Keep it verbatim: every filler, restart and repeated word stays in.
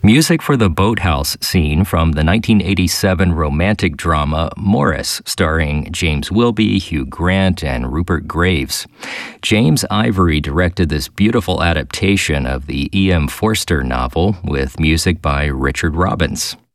Music for the boathouse scene from the nineteen eighty-seven romantic drama Morris, starring James Wilby, Hugh Grant, and Rupert Graves. James Ivory directed this beautiful adaptation of the E M. Forster novel with music by Richard Robbins.